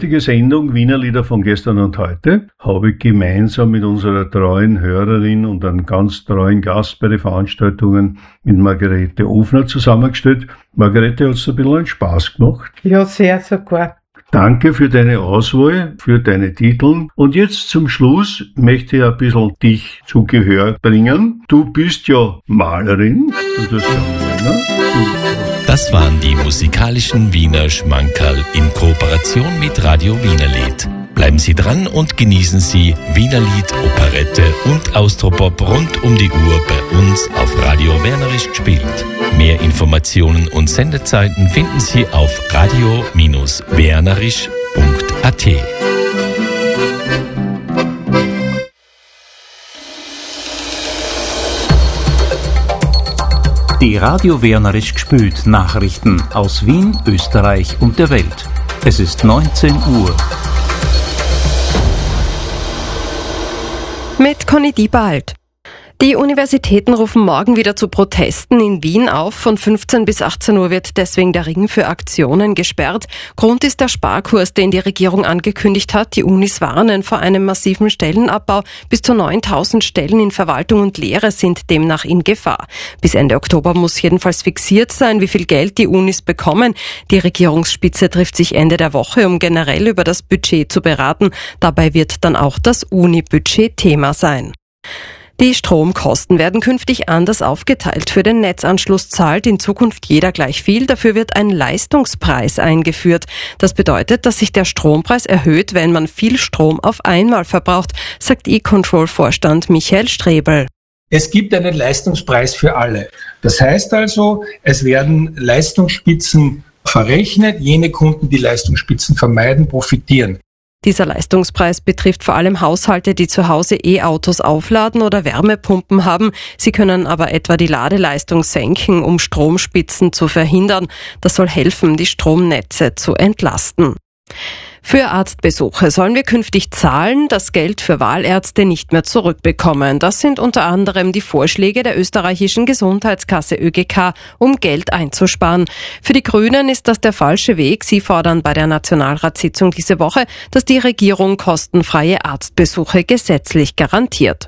heutige Sendung Wiener Lieder von gestern und heute habe ich gemeinsam mit unserer treuen Hörerin und einem ganz treuen Gast bei den Veranstaltungen mit Margarete Ofner zusammengestellt. Margarete, hat es ein bisschen einen Spaß gemacht? Ja, sehr sogar. Danke für deine Auswahl, für deine Titel. Und jetzt zum Schluss möchte ich ein bisschen dich zu Gehör bringen. Du bist ja Malerin. Du tust ja Maler. Das waren die musikalischen Wiener Schmankerl in Kooperation mit Radio Wienerlied. Bleiben Sie dran und genießen Sie Wienerlied, Operette und Austropop rund um die Uhr bei uns auf Radio Wernerisch gespielt. Mehr Informationen und Sendezeiten finden Sie auf radio-wernerisch.at. Die Radio Wernerisch gespielt Nachrichten aus Wien, Österreich und der Welt. Es ist 19 Uhr. Mit Conny Diebald. Die Universitäten rufen morgen wieder zu Protesten in Wien auf. Von 15 bis 18 Uhr wird deswegen der Ring für Aktionen gesperrt. Grund ist der Sparkurs, den die Regierung angekündigt hat. Die Unis warnen vor einem massiven Stellenabbau. Bis zu 9.000 Stellen in Verwaltung und Lehre sind demnach in Gefahr. Bis Ende Oktober muss jedenfalls fixiert sein, wie viel Geld die Unis bekommen. Die Regierungsspitze trifft sich Ende der Woche, um generell über das Budget zu beraten. Dabei wird dann auch das Uni-Budget Thema sein. Die Stromkosten werden künftig anders aufgeteilt. Für den Netzanschluss zahlt in Zukunft jeder gleich viel. Dafür wird ein Leistungspreis eingeführt. Das bedeutet, dass sich der Strompreis erhöht, wenn man viel Strom auf einmal verbraucht, sagt E-Control-Vorstand Michael Strebel. Es gibt einen Leistungspreis für alle. Das heißt also, es werden Leistungsspitzen verrechnet. Jene Kunden, die Leistungsspitzen vermeiden, profitieren. Dieser Leistungspreis betrifft vor allem Haushalte, die zu Hause E-Autos aufladen oder Wärmepumpen haben. Sie können aber etwa die Ladeleistung senken, um Stromspitzen zu verhindern. Das soll helfen, die Stromnetze zu entlasten. Für Arztbesuche sollen wir künftig zahlen, das Geld für Wahlärzte nicht mehr zurückbekommen. Das sind unter anderem die Vorschläge der österreichischen Gesundheitskasse ÖGK, um Geld einzusparen. Für die Grünen ist das der falsche Weg. Sie fordern bei der Nationalratssitzung diese Woche, dass die Regierung kostenfreie Arztbesuche gesetzlich garantiert.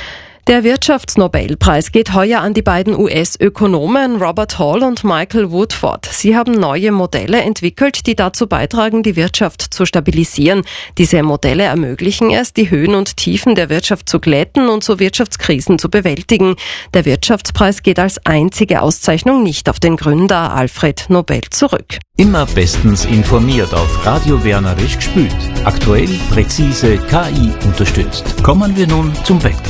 Der Wirtschaftsnobelpreis geht heuer an die beiden US-Ökonomen Robert Hall und Michael Woodford. Sie haben neue Modelle entwickelt, die dazu beitragen, die Wirtschaft zu stabilisieren. Diese Modelle ermöglichen es, die Höhen und Tiefen der Wirtschaft zu glätten und so Wirtschaftskrisen zu bewältigen. Der Wirtschaftspreis geht als einzige Auszeichnung nicht auf den Gründer Alfred Nobel zurück. Immer bestens informiert auf Radio Wernerisch gespielt. Aktuell, präzise, KI unterstützt. Kommen wir nun zum Wetter.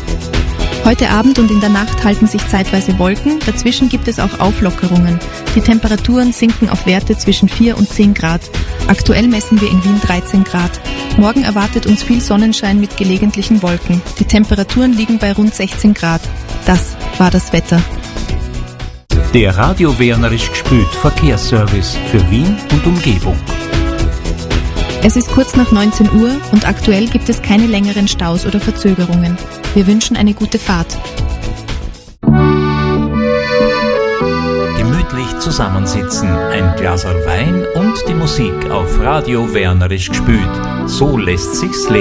Heute Abend und in der Nacht halten sich zeitweise Wolken, dazwischen gibt es auch Auflockerungen. Die Temperaturen sinken auf Werte zwischen 4 und 10 Grad. Aktuell messen wir in Wien 13 Grad. Morgen erwartet uns viel Sonnenschein mit gelegentlichen Wolken. Die Temperaturen liegen bei rund 16 Grad. Das war das Wetter. Der Radio Wernerisch gespielt Verkehrsservice für Wien und Umgebung. Es ist kurz nach 19 Uhr und aktuell gibt es keine längeren Staus oder Verzögerungen. Wir wünschen eine gute Fahrt. Gemütlich zusammensitzen, ein Glas Wein und die Musik auf Radio Wernerisch gespielt. So lässt sich's leben.